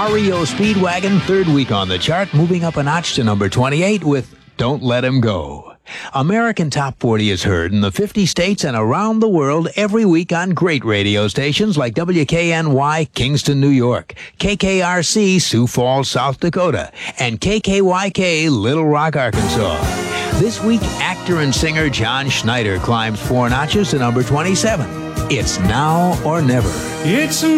REO Speedwagon, third week on the chart, moving up a notch to number 28 with Don't Let Him Go. American Top 40 is heard in the 50 states and around the world every week on great radio stations like WKNY, Kingston, New York, KKRC, Sioux Falls, South Dakota, and KKYK, Little Rock, Arkansas. This week, actor and singer John Schneider climbs 4 notches to number 27. It's Now or Never. It's